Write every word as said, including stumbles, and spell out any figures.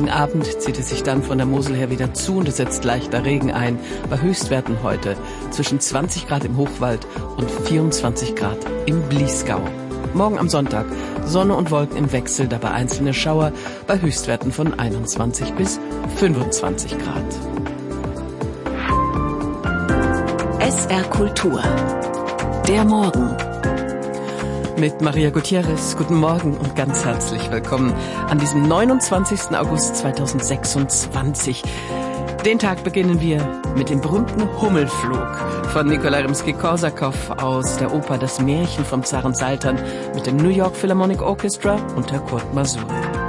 Gegen Abend zieht es sich dann von der Mosel her wieder zu und es setzt leichter Regen ein. Bei Höchstwerten heute zwischen zwanzig Grad im Hochwald und vierundzwanzig Grad im Bliesgau. Morgen am Sonntag Sonne und Wolken im Wechsel, dabei einzelne Schauer bei Höchstwerten von einundzwanzig bis fünfundzwanzig Grad. S R Kultur. Der Morgen. Mit Maria Gutierrez. Guten Morgen und ganz herzlich willkommen an diesem neunundzwanzigsten August zweitausendsechsundzwanzig. Den Tag beginnen wir mit dem berühmten Hummelflug von Nikolai Rimsky-Korsakow aus der Oper Das Märchen vom Zaren Saltan mit dem New York Philharmonic Orchestra unter Kurt Masur.